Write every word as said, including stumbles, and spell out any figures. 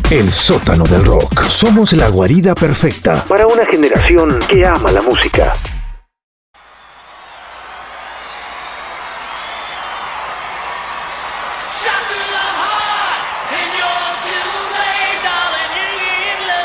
El sótano del rock. Somos la guarida perfecta para una generación que ama la música.